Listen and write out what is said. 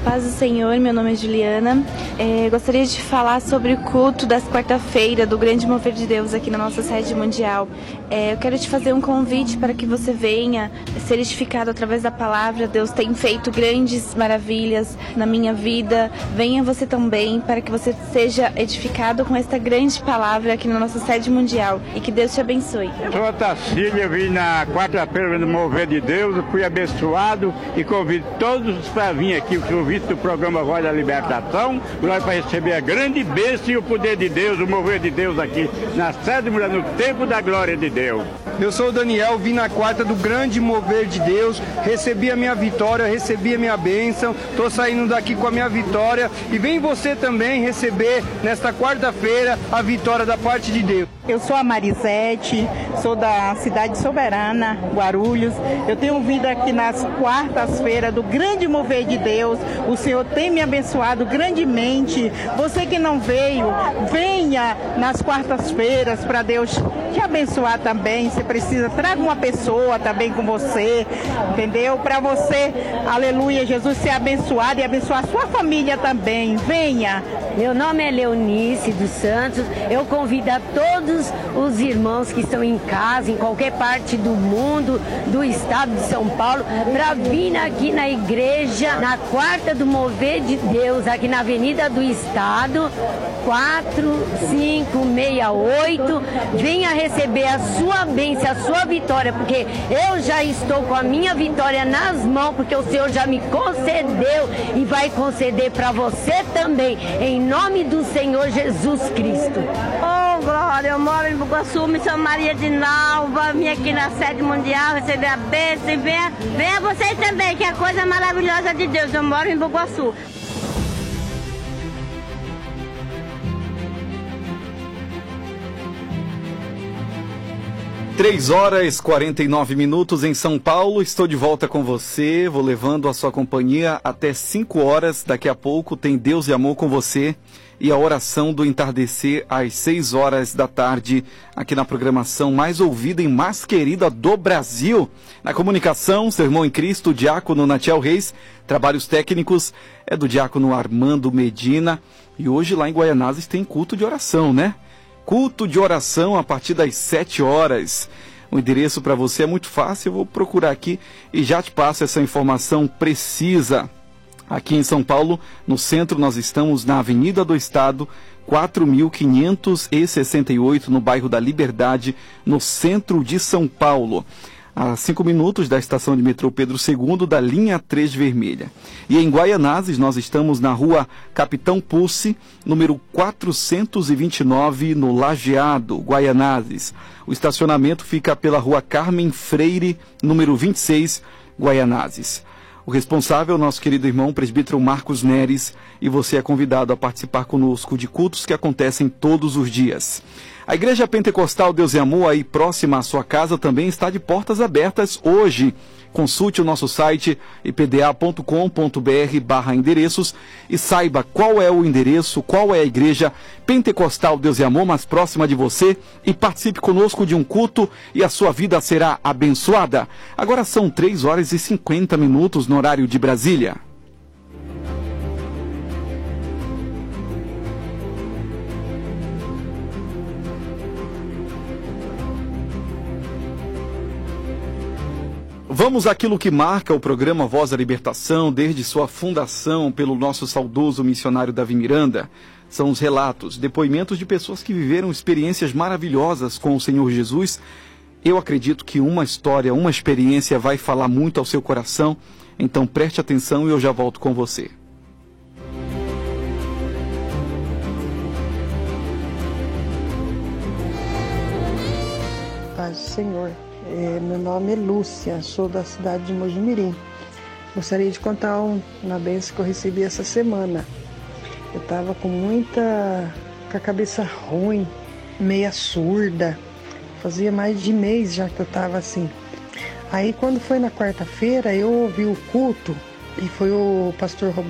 paz do Senhor, meu nome é Juliana. Gostaria de falar sobre o culto das quarta-feira do Grande Mover de Deus aqui na nossa sede mundial. Eu quero te fazer um convite para que você venha ser edificado através da palavra. Deus tem feito grandes maravilhas na minha vida. Venha você também para que você seja edificado com esta grande palavra aqui na nossa sede mundial e que Deus te abençoe. Eu sou a Tacília, eu vim na quarta-feira no Mover de Deus, eu fui abençoado e convido todos para vir aqui, o convite do programa Voz da Libertação, nós para receber a grande bênção e o poder de Deus, o mover de Deus aqui na sede mulher, no tempo da glória de Deus. Eu sou o Daniel, vim na quarta do Grande Mover de Deus, recebi a minha vitória, recebi a minha bênção, estou saindo daqui com a minha vitória e vem você também receber nesta quarta-feira a vitória da parte de Deus. Eu sou a Marisete, sou da cidade Soberana, Guarulhos. Eu tenho vindo aqui nas quartas-feiras do Grande Mover de Deus. O Senhor tem me abençoado grandemente. Você que não veio, venha nas quartas-feiras para Deus te abençoar também. Você precisa, traga uma pessoa também com você, entendeu? Para você, aleluia, Jesus ser abençoado e abençoar a sua família também. Venha. Meu nome é Leonice dos Santos. Eu convido a todos os irmãos que estão em casa, em qualquer parte do mundo, do estado de São Paulo, para vir aqui na igreja, na quarta do Mover de Deus, aqui na Avenida do Estado, 4568. Venha receber a sua bênção, a sua vitória, porque eu já estou com a minha vitória nas mãos, porque o Senhor já me concedeu e vai conceder para você também, em nome do Senhor Jesus Cristo. Oh, glória, eu moro em Bugaçu, Missão Maria de Nalva, vim aqui na sede mundial receber a bênção e venha vocês também, que é a coisa maravilhosa de Deus, eu moro em Bugaçu. 3h49 em São Paulo, estou de volta com você, vou levando a sua companhia até 5 horas, daqui a pouco tem Deus e Amor com você e a oração do entardecer às 6 horas da tarde, aqui na programação mais ouvida e mais querida do Brasil. Na comunicação, seu irmão em Cristo, o diácono Natiel Reis, trabalhos técnicos é do diácono Armando Medina e hoje lá em Guaianazes tem culto de oração, né? Culto de oração a partir das 7 horas. O endereço para você é muito fácil, eu vou procurar aqui e já te passo essa informação precisa. Aqui em São Paulo, no centro, nós estamos na Avenida do Estado, 4.568, no bairro da Liberdade, no centro de São Paulo. A 5 minutos da estação de metrô Pedro II, da linha 3 vermelha. E em Guaianazes, nós estamos na rua Capitão Pulse, número 429, no Lajeado, Guaianazes. O estacionamento fica pela rua Carmen Freire, número 26, Guaianazes. O responsável é o nosso querido irmão presbítero Marcos Neres e você é convidado a participar conosco de cultos que acontecem todos os dias. A Igreja Pentecostal Deus e Amor, aí próxima à sua casa, também está de portas abertas hoje. Consulte o nosso site ipda.com.br/endereços e saiba qual é o endereço, qual é a Igreja Pentecostal Deus e Amor mais próxima de você e participe conosco de um culto e a sua vida será abençoada. Agora são 3h50 no horário de Brasília. Vamos àquilo que marca o programa Voz da Libertação desde sua fundação pelo nosso saudoso missionário Davi Miranda. São os relatos, depoimentos de pessoas que viveram experiências maravilhosas com o Senhor Jesus. Eu acredito que uma história, uma experiência vai falar muito ao seu coração. Então preste atenção e eu já volto com você. Paz do Senhor. Meu nome é Lúcia, sou da cidade de Mojimirim. Gostaria de contar uma bênção que eu recebi essa semana. Eu estava com a cabeça ruim, meia surda. Fazia mais de mês já que eu estava assim. Aí quando foi na quarta-feira, eu ouvi o culto e foi o pastor Roberto